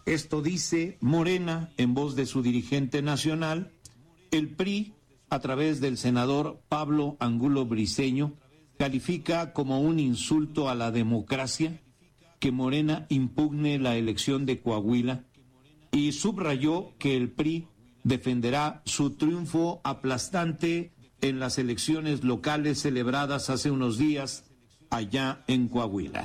Esto dice Morena en voz de su dirigente nacional. El PRI, a través del senador Pablo Angulo Briceño, califica como un insulto a la democracia que Morena impugne la elección de Coahuila y subrayó que el PRI defenderá su triunfo aplastante en las elecciones locales celebradas hace unos días allá en Coahuila.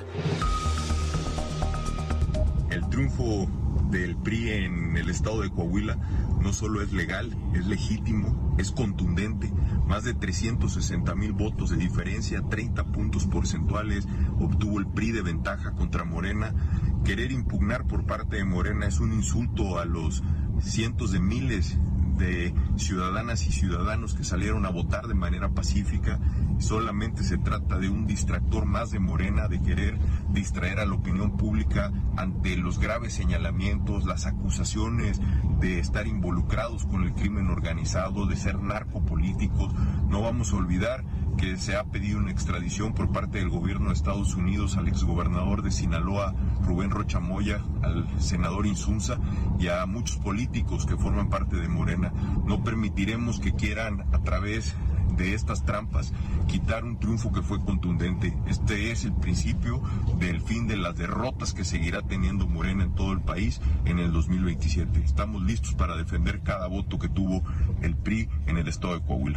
El triunfo del PRI en el estado de Coahuila no solo es legal, es legítimo, es contundente. Más de 360,000 votos de diferencia, 30 puntos porcentuales obtuvo el PRI de ventaja contra Morena. Querer impugnar por parte de Morena es un insulto a los cientos de miles de ciudadanas y ciudadanos que salieron a votar de manera pacífica. Solamente se trata de un distractor más de Morena, de querer distraer a la opinión pública ante los graves señalamientos, las acusaciones de estar involucrados con el crimen organizado, de ser narcopolíticos. No vamos a olvidar que se ha pedido una extradición por parte del gobierno de Estados Unidos al exgobernador de Sinaloa, Rubén Rocha Moya, al senador Insunza y a muchos políticos que forman parte de Morena. No permitiremos que quieran, a través de estas trampas, quitar un triunfo que fue contundente. Este es el principio del fin de las derrotas que seguirá teniendo Morena en todo el país en el 2027. Estamos listos para defender cada voto que tuvo el PRI en el estado de Coahuila.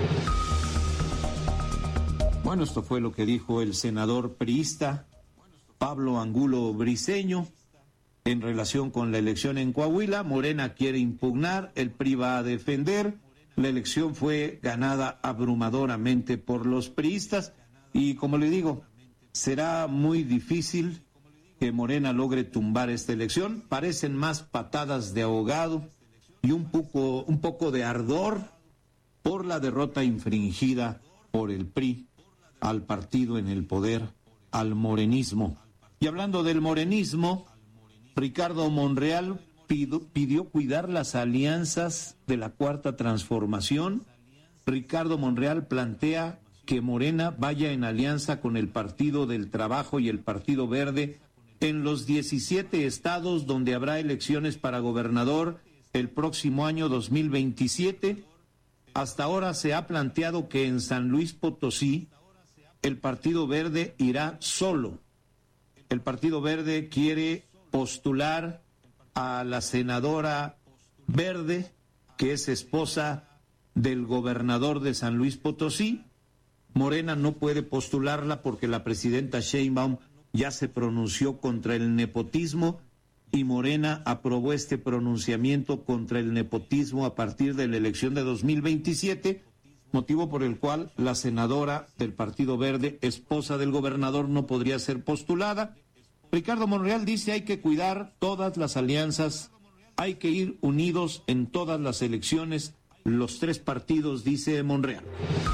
Bueno, esto fue lo que dijo el senador priista Pablo Angulo Briceño en relación con la elección en Coahuila. Morena quiere impugnar, el PRI va a defender. La elección fue ganada abrumadoramente por los priistas y, como le digo, será muy difícil que Morena logre tumbar esta elección. Parecen más patadas de ahogado y un poco de ardor por la derrota infringida por el PRI al partido en el poder, al morenismo. Y hablando del morenismo, Ricardo Monreal pidió cuidar las alianzas de la Cuarta Transformación. Ricardo Monreal plantea que Morena vaya en alianza con el Partido del Trabajo y el Partido Verde en los 17 estados donde habrá elecciones para gobernador el próximo año 2027. Hasta ahora se ha planteado que en San Luis Potosí el Partido Verde irá solo. El Partido Verde quiere postular a la senadora Verde, que es esposa del gobernador de San Luis Potosí. Morena no puede postularla porque la presidenta Sheinbaum ya se pronunció contra el nepotismo y Morena aprobó este pronunciamiento contra el nepotismo a partir de la elección de 2027, motivo por el cual la senadora del Partido Verde, esposa del gobernador, no podría ser postulada. Ricardo Monreal dice hay que cuidar todas las alianzas, hay que ir unidos en todas las elecciones, los tres partidos, dice Monreal.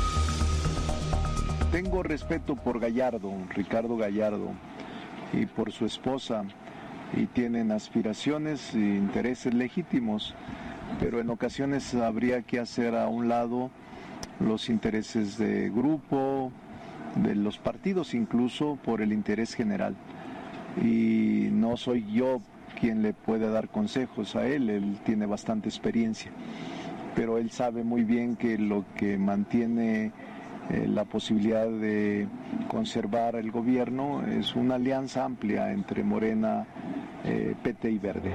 Tengo respeto por Gallardo, Ricardo Gallardo, y por su esposa, y tienen aspiraciones e intereses legítimos, pero en ocasiones habría que hacer a un lado los intereses de grupo, de los partidos incluso, por el interés general. Y no soy yo quien le puede dar consejos a él tiene bastante experiencia, pero él sabe muy bien que lo que mantiene la posibilidad de conservar el gobierno es una alianza amplia entre Morena, PT y Verde.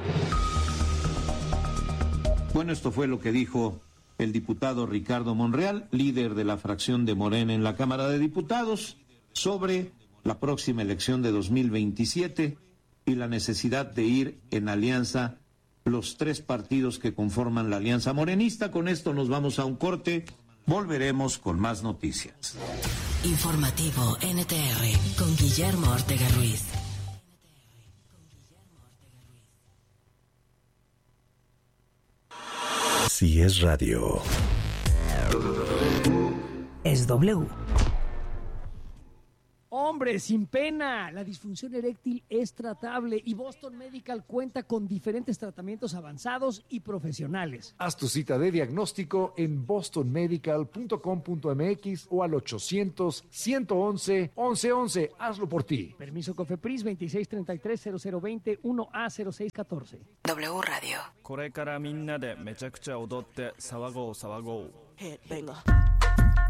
Bueno, esto fue lo que dijo el diputado Ricardo Monreal, líder de la fracción de Morena en la Cámara de Diputados, sobre la próxima elección de 2027 y la necesidad de ir en alianza los tres partidos que conforman la alianza morenista. Con esto nos vamos a un corte, volveremos con más noticias. Informativo NTR con Guillermo Ortega Ruiz. Si es radio, es W. hombre, sin pena. La disfunción eréctil es tratable y Boston Medical cuenta con diferentes tratamientos avanzados y profesionales. Haz tu cita de diagnóstico en bostonmedical.com.mx o al 800-111-1111. Hazlo por ti. Permiso COFEPRIS 2633-0020 1A0614. W Radio. これからみんなでめちゃくちゃ踊って騒ごう騒ごう。 Venga.